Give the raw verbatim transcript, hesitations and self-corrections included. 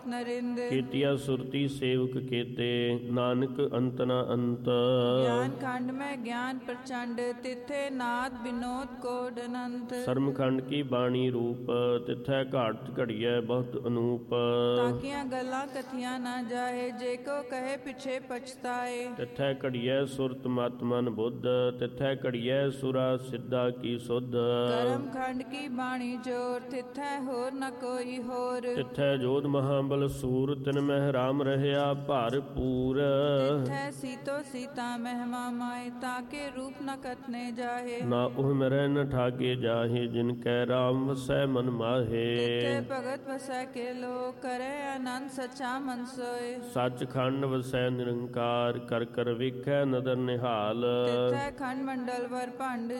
नरिंद ਕੀਤਿਆ ਸੁਰਤੀ ਸੇਵਕ ਕੀਤੇ, ਨਾਨਕ ਅੰਤ ਨ ਅੰਤ। ज्ञान खंड में ज्ञान प्रचंड, तिथे नाद विनोद कोड अनंत। ਸਰਮ ਖੰਡ ਕੀ ਬਾਣੀ ਰੂਪ, ਤਿਥੈ ਘਾਟ ਘੜੀਐ ਬਹੁਤ ਅਨੂਪ। ताकियां गल्लां कथियां ना जाए, जेको कहे पिछे पछताए। ਤਿਥੈ ਘੜੀਐ ਸੁਰਤ ਮਤ ਮਨ ਬੁੱਧ, ਤਿਥੈ ਘੜੀਐ ਸੁਰਾ ਸਿੱਧਾ ਕੀ ਸੁਧ। करम खंड की बाणी जोर, तिथै होर न कोई होर। ਤਿਥੈ ਜੋਧ ਮਹਾਬਲ ਸੂਰ, ਤਿਨ ਮਹਿ ਰਾਮ ਰਹਿਆ ਭਰਪੂਰ। तिथै सीतो सीता महिमा माए, ताके रूप न कथने जाहे। ਨਾ ਉਹ ਮਰੈ ਨ ਠਾਗੇ ਜਾਹੇ, ਜਿਨ ਕੈ ਰਾਮ ਵਸੈ ਮਨ ਮਾਹੇ। तिथे भगत वसै के लो, करे आनंद सचा मन सोए। ਸੱਚ ਖੰਡ ਵਸੈ ਨਿਰੰਕਾਰ, ਕਰ ਕਰ ਵੇਖੈ ਨਦਰ ਨਿਹਾਲ। तिथै खंड मंडल वर भंड,